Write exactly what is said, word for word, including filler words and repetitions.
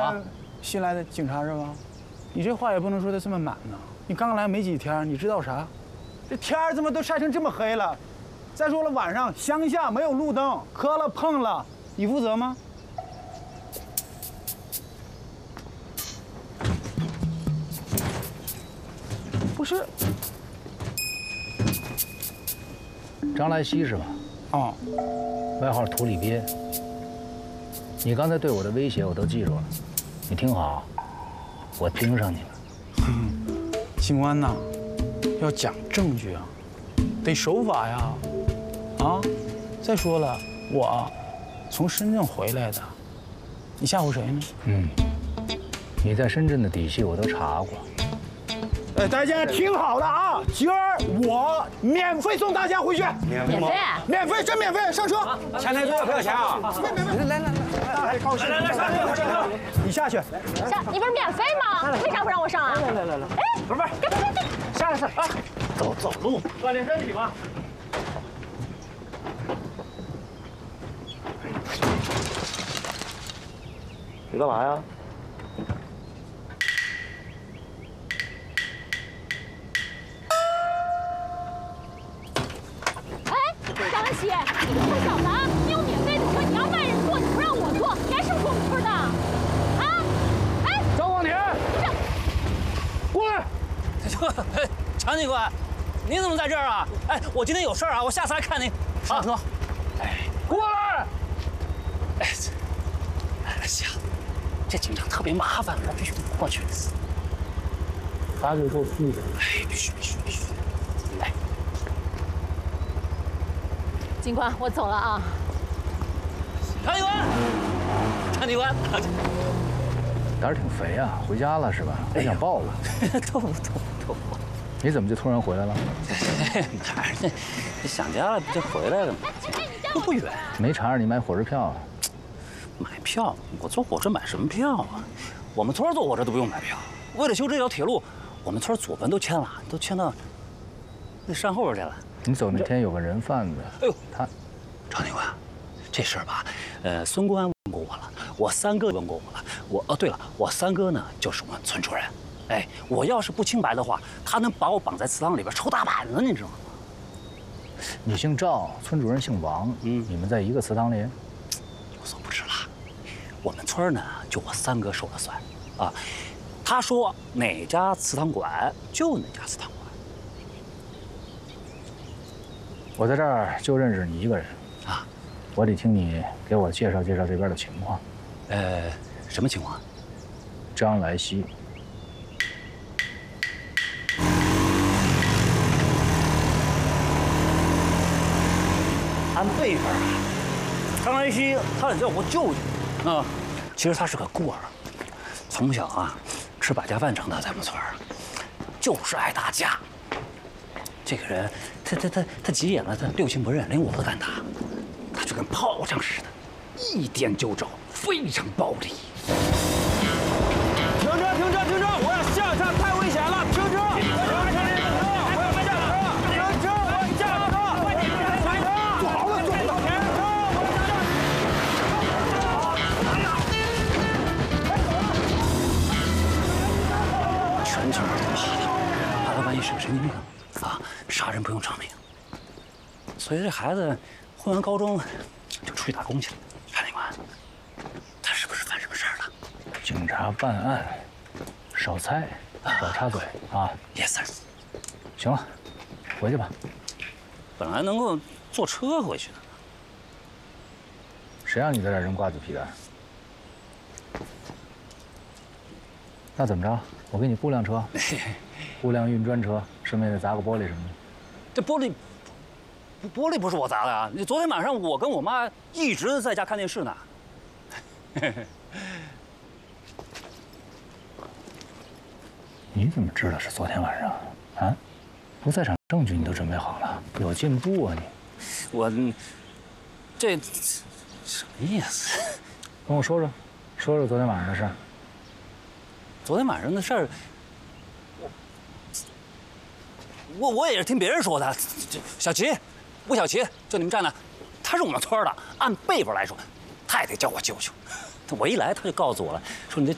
啊？新来的警察是吧？你这话也不能说的这么满呢。你刚来没几天，你知道啥？这天儿怎么都晒成这么黑了？再说了，晚上乡下没有路灯，磕了碰了，你负责吗？不是。 张来熙是吧？ 哦， 外号土里鳖。你刚才对我的威胁我都记住了，你听好，我盯上你了。 嗯，警官呐，要讲证据啊，得守法呀。啊，再说了，我从深圳回来的，你吓唬谁呢？ 嗯，你在深圳的底细我都查过。 哎，大家听好了啊，今儿我免费送大家回去。 免费？ 免费，真免费，上车。 前台多少不要钱啊？ 没没没，来来来，大家高兴。来来上车，上车。你下去。 下，你不是免费吗？为啥不让我上啊？ 来来来来， 哎， 不是不是， 别别别， 下来下来，走走路，锻炼身体嘛。你干嘛呀？ 张文熙，你个破小子啊！你有免费的车，你让外人坐，你不让我坐，你还是不是我们村的？啊？哎， 张广田，过来！ 哎，常警官，您怎么在这儿啊？哎，我今天有事儿啊，我下次来看您。上车。 哎，过来！ 哎，哎呀，这警察特别麻烦，我必须得过去。 打给够屁的！ 哎，必须必须必须！来。 警官，我走了啊。 常警官，常警官， 胆儿挺肥啊，回家了是吧？还想报了？ 都都都。 你怎么就突然回来了？ 哪儿呢？想家了，不就回来了吗？又不远。 没查着你买火车票啊？ 买票？我坐火车买什么票啊？我们村坐火车都不用买票。为了修这条铁路，我们村祖坟都迁了，都迁到那山后边去了。 你走那天有个人贩子， 哎呦， 他， 常警官，这事儿吧，呃，孙公安问过我了，我三哥问过我了，我哦，对了，我三哥呢就是我们村主任，哎，我要是不清白的话，他能把我绑在祠堂里边抽大板子，你知道吗？ 你姓赵，村主任姓王，嗯，你们在一个祠堂里？ 有所不知了，我们村呢就我三哥说了算，啊，他说哪家祠堂管就哪家祠堂管。 我在这儿就认识你一个人，啊，我得听你给我介绍介绍这边的情况。 呃，什么情况？ 张来熙。 按辈分啊，张来熙他得叫我舅舅啊。其实他是个孤儿，从小啊吃百家饭长大，在我们村儿，就是爱打架。这个人，他他他他急眼了，他六亲不认，连我都敢打，他就跟炮仗似的，一点就着，非常暴力。 停车！停车！停车！我要下车，太危险了！停车！停车！我要下车！停车！我要下车！快点！快点！坐好了，坐好了！停车！ 我全村人都怕他，怕他万一是个神经病。啊，杀人不用偿命，所以这孩子混完高中就出去打工去了。常警官，他是不是犯什么事儿了？ 警察办案，少猜，少插嘴啊。 Yes sir。 行了，回去吧。 本来能够坐车回去的， 谁让你在这儿扔瓜子皮的？那怎么着？我给你雇辆车，雇辆运砖车，顺便再砸个玻璃什么的。 这玻璃，玻璃不是我砸的啊！你昨天晚上我跟我妈一直在家看电视呢。 你怎么知道是昨天晚上啊？不在场证据你都准备好了，有进步啊你！ 我这什么意思？ 跟我说说，说说昨天晚上的事儿。 昨天晚上的事儿，我我我也是听别人说的。这小齐，吴小齐，就你们站的，他是我们村的，按辈分来说，他也得叫我舅舅。我一来他就告诉我了，说你这